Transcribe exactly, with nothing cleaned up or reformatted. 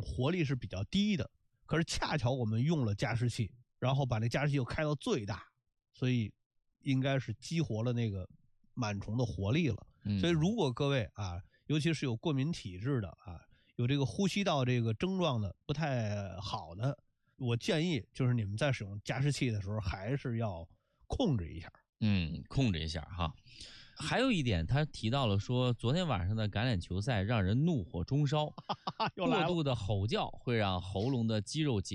活力是比较低的。可是恰巧我们用了加湿器，然后把那加湿器又开到最大，所以应该是激活了那个螨虫的活力了。 嗯、 所以如果各位啊，尤其是有过敏体质的啊，有这个呼吸道这个症状的不太好的，我建议就是你们在使用加湿器的时候还是要控制一下。 嗯，控制一下哈。还有一点，他提到了说，昨天晚上的橄榄球赛让人怒火中烧，过度的吼叫会让喉咙的肌肉紧